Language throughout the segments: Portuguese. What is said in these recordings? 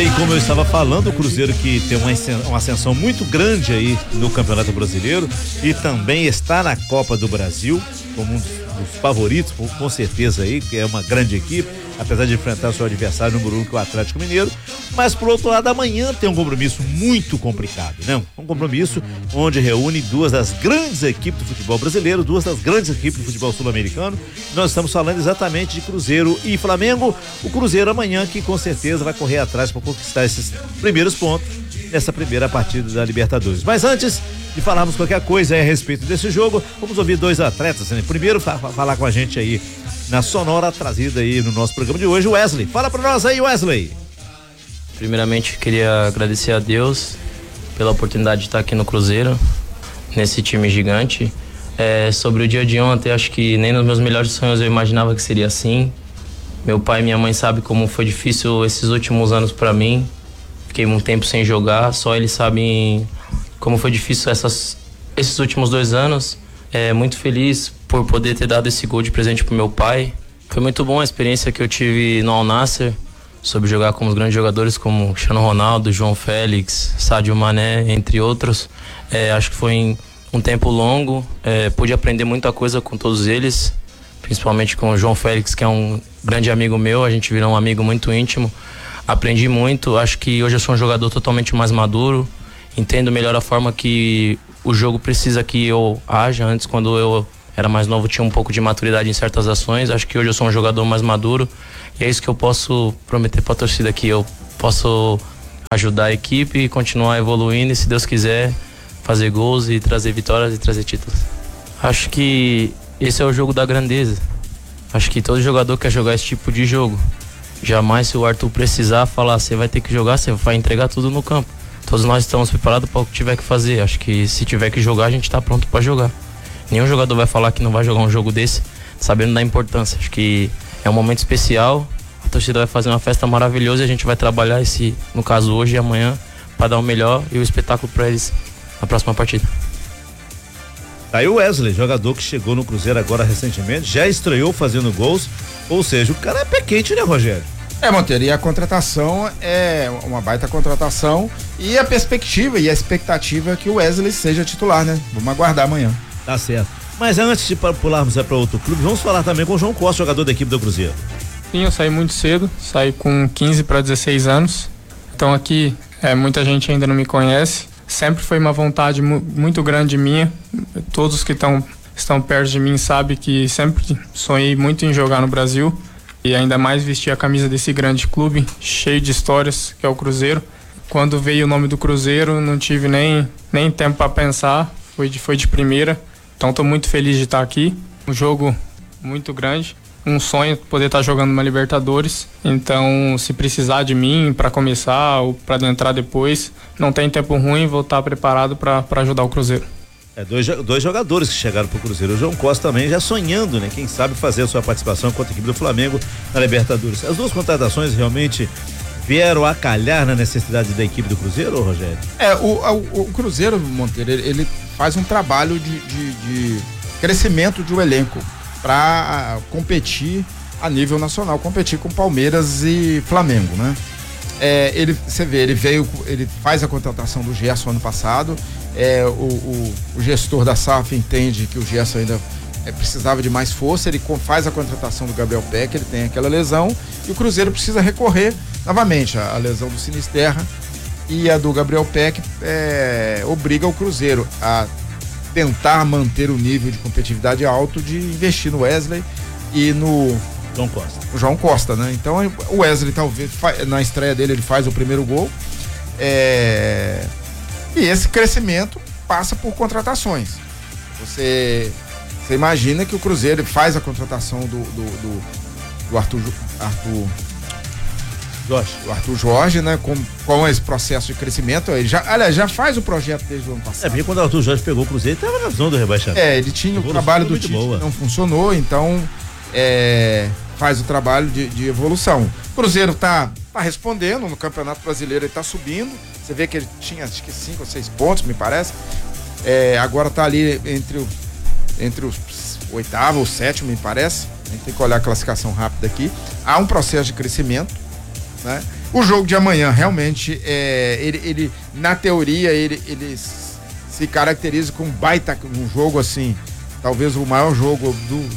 E como eu estava falando, o Cruzeiro que tem uma ascensão muito grande aí no Campeonato Brasileiro e também está na Copa do Brasil como um dos favoritos, com certeza aí, que é uma grande equipe, apesar de enfrentar o seu adversário número 1, que é o Atlético Mineiro. Mas por outro lado, amanhã tem um compromisso muito complicado, né? Um compromisso onde reúne duas das grandes equipes do futebol brasileiro, duas das grandes equipes do futebol sul-americano. Nós estamos falando exatamente de Cruzeiro e Flamengo. O Cruzeiro amanhã que com certeza vai correr atrás para conquistar esses primeiros pontos nessa primeira partida da Libertadores. Mas antes de falarmos qualquer coisa a respeito desse jogo, vamos ouvir dois atletas, né? Primeiro falar com a gente aí na sonora trazida aí no nosso programa de hoje, o Wesley. Fala pra nós aí, Wesley. Primeiramente, queria agradecer a Deus pela oportunidade de estar aqui no Cruzeiro, nesse time gigante. Sobre o dia de ontem, acho que nem nos meus melhores sonhos eu imaginava que seria assim. Meu pai e minha mãe sabem como foi difícil esses últimos anos pra mim. Fiquei um tempo sem jogar, só eles sabem como foi difícil esses últimos 2 anos. Muito feliz por poder ter dado esse gol de presente pro meu pai. Foi muito bom a experiência que eu tive no Al Nassr, sobre jogar com os grandes jogadores como Cristiano Ronaldo, João Félix, Sadio Mané, entre outros. Acho que foi um tempo longo, pude aprender muita coisa com todos eles, principalmente com o João Félix, que é um grande amigo meu, a gente virou um amigo muito íntimo. Aprendi muito, acho que hoje eu sou um jogador totalmente mais maduro, entendo melhor a forma que o jogo precisa que eu haja. Antes, quando eu era mais novo, tinha um pouco de maturidade em certas ações. Acho que hoje eu sou um jogador mais maduro e é isso que eu posso prometer para a torcida aqui. Eu posso ajudar a equipe e continuar evoluindo e, se Deus quiser, fazer gols e trazer vitórias e trazer títulos. Acho que esse é o jogo da grandeza. Acho que todo jogador quer jogar esse tipo de jogo. Jamais, se o Arthur precisar falar, você vai ter que jogar, você vai entregar tudo no campo. Todos nós estamos preparados para o que tiver que fazer. Acho que se tiver que jogar, a gente está pronto para jogar. Nenhum jogador vai falar que não vai jogar um jogo desse sabendo da importância. Acho que é um momento especial. A torcida vai fazer uma festa maravilhosa e a gente vai trabalhar no caso hoje e amanhã, para dar o melhor e o espetáculo para eles na próxima partida. Tá aí o Wesley, jogador que chegou no Cruzeiro agora recentemente, já estreou fazendo gols, ou seja, o cara é pé quente, né, Rogério? Monteiro, e a contratação é uma baita contratação e a perspectiva e a expectativa é que o Wesley seja titular, né? Vamos aguardar amanhã. Tá certo. Mas antes de pularmos para outro clube, vamos falar também com o João Costa, jogador da equipe do Cruzeiro. Sim, eu saí muito cedo, saí com 15 para 16 anos, então aqui muita gente ainda não me conhece. Sempre foi uma vontade muito grande minha. Todos que estão perto de mim sabem que sempre sonhei muito em jogar no Brasil. E ainda mais vestir a camisa desse grande clube, cheio de histórias, que é o Cruzeiro. Quando veio o nome do Cruzeiro, não tive nem tempo para pensar, foi de primeira. Então estou muito feliz de estar aqui. Um jogo muito grande, um sonho poder estar jogando uma Libertadores. Então, se precisar de mim para começar ou para entrar depois, não tem tempo ruim, vou estar preparado para ajudar o Cruzeiro. Dois jogadores que chegaram pro Cruzeiro. O João Costa também já sonhando, né? Quem sabe fazer a sua participação contra a equipe do Flamengo na Libertadores. As duas contratações realmente vieram a calhar na necessidade da equipe do Cruzeiro, Rogério? O Cruzeiro, Monteiro, ele faz um trabalho de crescimento de um elenco para competir a nível nacional, competir com Palmeiras e Flamengo, né? Ele faz a contratação do Gerson ano passado. O gestor da SAF entende que o Gerson ainda precisava de mais força, ele faz a contratação do Gabriel Peck, ele tem aquela lesão e o Cruzeiro precisa recorrer novamente. A lesão do Sinisterra e a do Gabriel Peck obriga o Cruzeiro a tentar manter o nível de competitividade alto, de investir no Wesley e no João Costa, né? Então o Wesley talvez na estreia dele ele faz o primeiro gol, e esse crescimento passa por contratações. Você imagina que o Cruzeiro faz a contratação do Arthur Jorge, né? Com esse processo de crescimento, ele já faz o projeto desde o ano passado. Porque quando o Arthur Jorge pegou o Cruzeiro, ele estava na zona do rebaixamento. Ele tinha o trabalho do Tite, não funcionou, então faz o trabalho de evolução. O Cruzeiro tá respondendo no Campeonato Brasileiro, ele tá subindo. Você vê que ele tinha acho que 5 ou 6 pontos, me parece. Agora tá ali entre os oitavo ou sétimo, me parece. A gente tem que olhar a classificação rápida aqui. Há um processo de crescimento, né? O jogo de amanhã, realmente, ele na teoria, ele se caracteriza com um jogo assim, talvez o maior jogo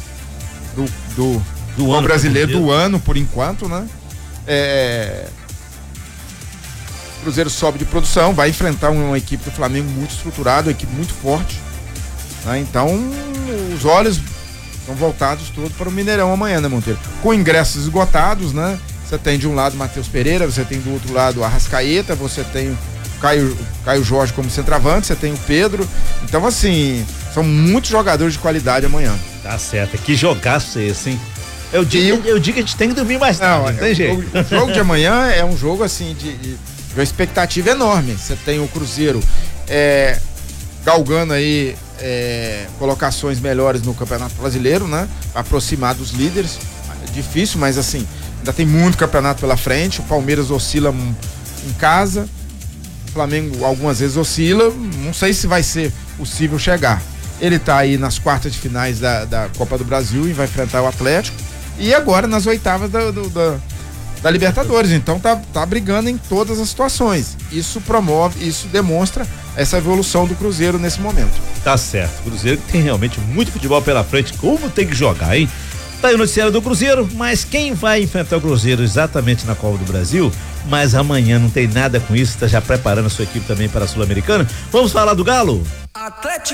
do ano brasileiro do ano, por enquanto, né? Cruzeiro sobe de produção, vai enfrentar uma equipe do Flamengo muito estruturada, uma equipe muito forte, né? Então, os olhos estão voltados todos para o Mineirão amanhã, né, Monteiro? Com ingressos esgotados, né? Você tem de um lado Matheus Pereira, você tem do outro lado Arrascaeta, você tem o Caio Jorge como centroavante, você tem o Pedro. Então, assim, são muitos jogadores de qualidade amanhã. Tá certo. Que jogaço esse, hein? Eu digo que a gente tem que dormir mais tarde, não tem jeito. O jogo de amanhã é um jogo, assim, de uma expectativa enorme. Você tem o Cruzeiro galgando aí colocações melhores no Campeonato Brasileiro, né? Aproximar dos líderes. É difícil, mas assim, ainda tem muito campeonato pela frente. O Palmeiras oscila em casa. O Flamengo algumas vezes oscila. Não sei se vai ser possível chegar. Ele tá aí nas quartas de finais da Copa do Brasil e vai enfrentar o Atlético. E agora nas oitavas da Libertadores. Então tá brigando em todas as situações. Isso demonstra essa evolução do Cruzeiro nesse momento. Tá certo. O Cruzeiro tem realmente muito futebol pela frente. Como tem que jogar, hein? Tá aí o noticiário do Cruzeiro, mas quem vai enfrentar o Cruzeiro exatamente na Copa do Brasil? Mas amanhã não tem nada com isso, tá já preparando a sua equipe também para a Sul-Americana. Vamos falar do Galo? Atlético